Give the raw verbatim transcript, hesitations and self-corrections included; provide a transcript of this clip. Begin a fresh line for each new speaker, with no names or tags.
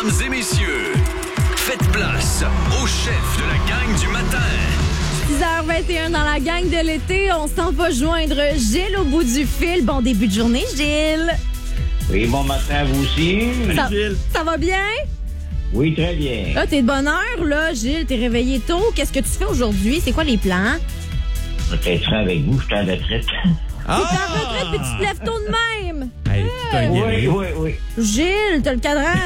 Mesdames et messieurs, faites place au chef de la gang du matin.
six heures vingt et un dans la gang de l'été. On s'en va joindre Gilles au bout du fil. Bon début de journée, Gilles.
Oui, bon matin à vous aussi.
Ça, ça va bien?
Oui, très bien.
Là, t'es de bonne heure, là, Gilles. T'es réveillé tôt. Qu'est-ce que tu fais aujourd'hui? C'est quoi les plans?
Je vais être franc avec vous, je suis en retraite.
Ah!
T'es en retraite puis tu te lèves tôt de même.
Hey, c'est un
Oui,
guerrier.
oui, oui.
Gilles, t'as le cadran